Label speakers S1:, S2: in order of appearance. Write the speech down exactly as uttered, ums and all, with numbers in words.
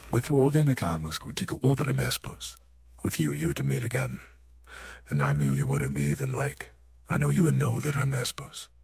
S1: With all the Nakamas who take over the Mespers. With you, you to meet again. And I knew you would have me then like. I know you would know that I'm Mespers.